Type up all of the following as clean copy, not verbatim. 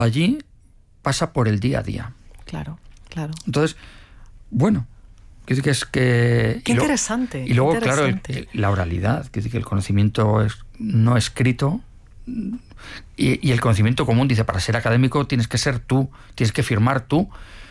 allí pasa por el día a día. Claro. Entonces, bueno, quiere decir que es que... Qué interesante. Y luego, interesante. claro, la oralidad, quiere decir que el conocimiento no escrito y el conocimiento común, dice, para ser académico tienes que ser tú, tienes que firmar tú.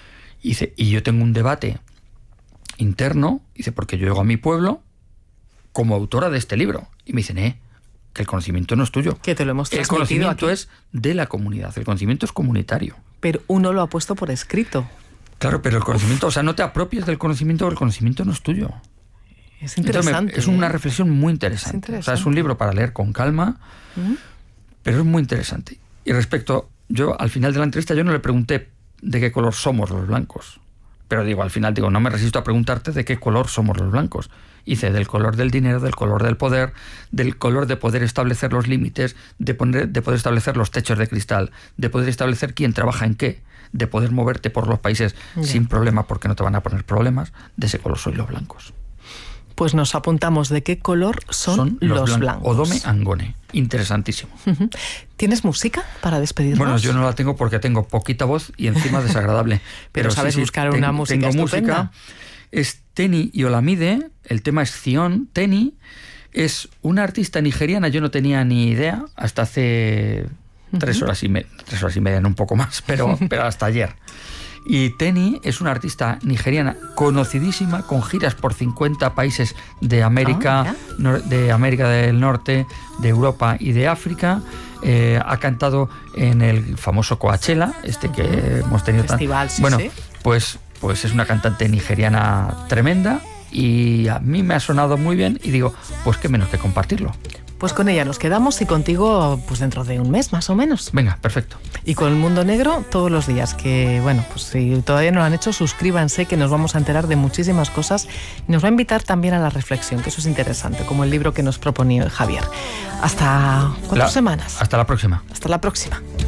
Y yo tengo un debate interno, dice, porque yo llego a mi pueblo como autora de este libro. Y me dicen, que el conocimiento no es tuyo. Que te lo hemos transmitido. El conocimiento aquí es de la comunidad, el conocimiento es comunitario. Pero uno lo ha puesto por escrito. Claro, pero el conocimiento, o sea, no te apropies del conocimiento, el conocimiento no es tuyo. Es interesante. Entonces, es una reflexión muy interesante. O sea, es un libro para leer con calma, pero es muy interesante. Y respecto, yo al final de la entrevista yo no le pregunté de qué color somos los blancos. Pero al final no me resisto a preguntarte de qué color somos los blancos. Hice del color del dinero, del color del poder, del color de poder establecer los límites, de poder establecer los techos de cristal, de poder establecer quién trabaja en qué, de poder moverte por los países sin problema porque no te van a poner problemas. De ese color soy los blancos. Pues nos apuntamos de qué color son los blancos. Odome Angone. Interesantísimo. ¿Tienes música para despedirnos? Bueno, yo no la tengo porque tengo poquita voz y encima desagradable. Pero sabes buscar una música tengo estupenda. Música. Es Teni y Olamide. El tema es Zion. Teni es una artista nigeriana. Yo no tenía ni idea hasta hace 3 horas y media, no un poco más, pero hasta ayer. Y Teni es una artista nigeriana conocidísima, con giras por 50 países de América, de América del Norte, de Europa y de África. Ha cantado en el famoso Coachella, que hemos tenido festival, sí. Pues es una cantante nigeriana tremenda y a mí me ha sonado muy bien y digo, pues qué menos que compartirlo. Pues con ella nos quedamos y contigo pues dentro de un mes más o menos. Venga, perfecto. Y con El Mundo Negro todos los días, que bueno, pues si todavía no lo han hecho, suscríbanse, que nos vamos a enterar de muchísimas cosas y nos va a invitar también a la reflexión, que eso es interesante, como el libro que nos proponía Javier. Hasta 4 semanas. Hasta la próxima. Hasta la próxima.